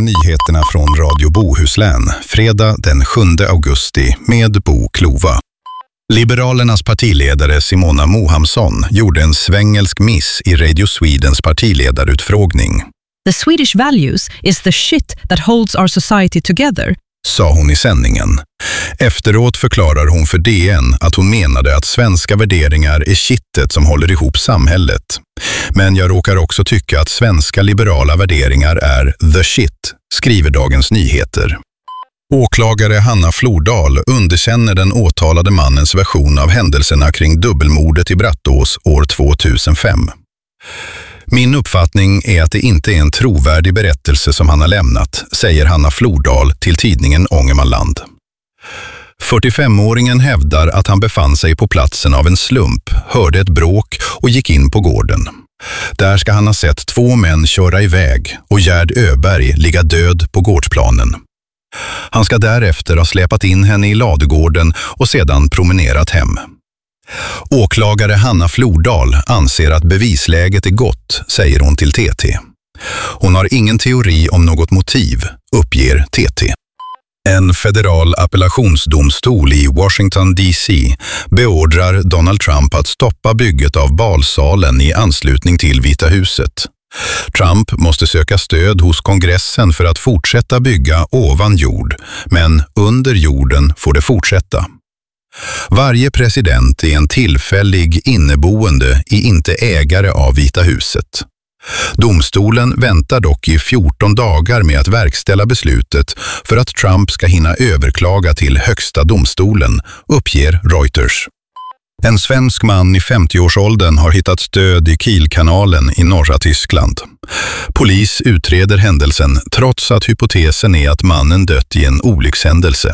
nyheterna från Radio Bohuslän, fredag den 7 augusti med Bo Klova. Liberalernas partiledare Simona Mohamsson gjorde en svängelsk miss i Radio Swedens partiledarutfrågning. The Swedish values is the shit that holds our society together, sa hon i sändningen. Efteråt förklarar hon för DN att hon menade att svenska värderingar är kittet som håller ihop samhället. Men jag råkar också tycka att svenska liberala värderingar är the shit, skriver Dagens Nyheter. Åklagare Hanna Flordal underkänner den åtalade mannens version av händelserna kring dubbelmordet i Brattås år 2005. Min uppfattning är att det inte är en trovärdig berättelse som han har lämnat, säger Hanna Flordal till tidningen Ångermanland. 45-åringen hävdar att han befann sig på platsen av en slump, hörde ett bråk och gick in på gården. Där ska han ha sett 2 män köra iväg och Gerd Öberg ligga död på gårdsplanen. Han ska därefter ha släpat in henne i ladugården och sedan promenerat hem. Åklagare Hanna Flordal anser att bevisläget är gott, säger hon till TT. Hon har ingen teori om något motiv, uppger TT. En federal appellationsdomstol i Washington DC beordrar Donald Trump att stoppa bygget av balsalen i anslutning till Vita huset. Trump måste söka stöd hos kongressen för att fortsätta bygga ovan jord, men under jorden får det fortsätta. Varje president är en tillfällig inneboende i inte ägare av Vita huset. Domstolen väntar dock i 14 dagar med att verkställa beslutet för att Trump ska hinna överklaga till högsta domstolen, uppger Reuters. En svensk man i 50-årsåldern har hittat stöd i Kielkanalen i norra Tyskland. Polis utreder händelsen trots att hypotesen är att mannen dött i en olyckshändelse.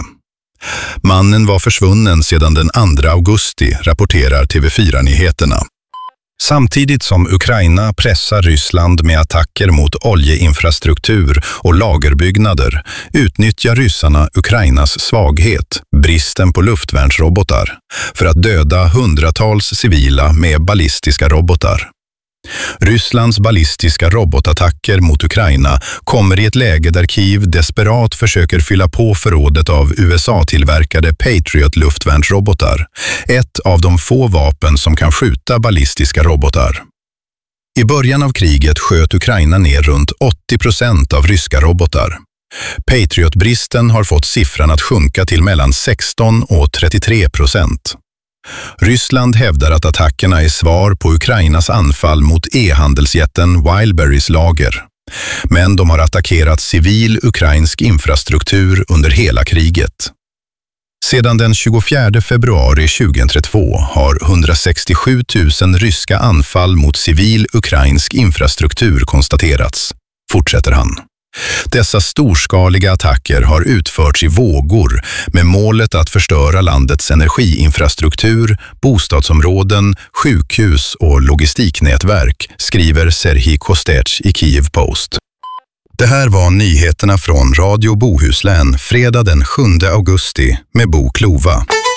Mannen var försvunnen sedan den 2 augusti, rapporterar TV4-nyheterna. Samtidigt som Ukraina pressar Ryssland med attacker mot oljeinfrastruktur och lagerbyggnader utnyttjar ryssarna Ukrainas svaghet, bristen på luftvärnsrobotar, för att döda hundratals civila med ballistiska robotar. Rysslands ballistiska robotattacker mot Ukraina kommer i ett läge där Kiev desperat försöker fylla på förrådet av USA-tillverkade Patriot-luftvärnsrobotar, ett av de få vapen som kan skjuta ballistiska robotar. I början av kriget sköt Ukraina ner runt 80% av ryska robotar. Patriot-bristen har fått siffran att sjunka till mellan 16 och 33%. Ryssland hävdar att attackerna är svar på Ukrainas anfall mot e-handelsjätten Wildberries lager. Men de har attackerat civil ukrainsk infrastruktur under hela kriget. Sedan den 24 februari 2022 har 167 000 ryska anfall mot civil ukrainsk infrastruktur konstaterats, fortsätter han. Dessa storskaliga attacker har utförts i vågor med målet att förstöra landets energiinfrastruktur, bostadsområden, sjukhus och logistiknätverk, skriver Serhii Kostec i Kiev Post. Det här var nyheterna från Radio Bohuslän fredag den 7 augusti med Bo Klova.